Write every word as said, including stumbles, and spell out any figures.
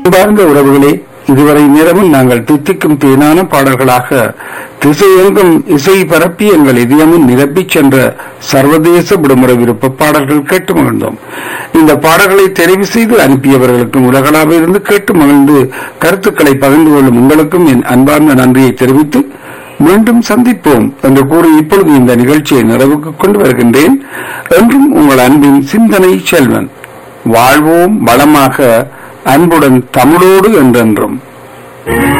அன்பார்ந்த உறவுகளே, இதுவரை நேரமும் நாங்கள் தித்திக்கும் தேனான பாடல்களாக திசையெங்கும் இசை பரப்பி எங்கள் இதயமும் நிரப்பிச் சென்ற சர்வதேச விடுமுறை விருப்ப பாடல்கள் கேட்டு மகிழ்ந்தோம். இந்த பாடல்களை தெரிவு செய்து அனுப்பியவர்களுக்கும் உலகளாக இருந்து கேட்டு மகிழ்ந்து கருத்துக்களை பகிர்ந்து கொள்ளும் உங்களுக்கும் என் அன்பார்ந்த நன்றியை தெரிவித்து மீண்டும் சந்திப்போம் என்று கூறி இப்பொழுது இந்த நிகழ்ச்சியை நிறைவுக்கு கொண்டு வருகின்றேன். என்றும் உங்கள் அன்பின் சிந்தனை செல்வன். வாழ்வோம் வளமாக, அன்புடன் தமிழோடு என்றென்றும்.